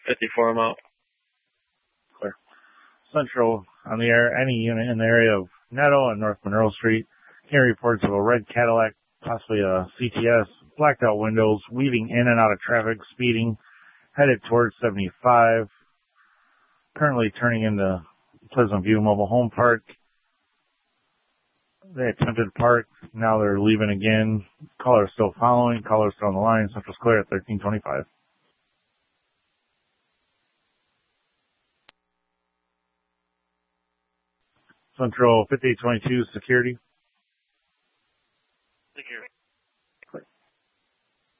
54 I'm out. Clear. Central on the air, any unit in the area of Netto and North Monroe Street. Hearing reports of a red Cadillac, possibly a CTS, blacked out windows, weaving in and out of traffic, speeding, headed towards 75. Currently turning into Pleasant View Mobile Home Park. They attempted to park. Now they're leaving again. Caller still following. Caller still on the line. Central's clear at 1325. Central 5822 security.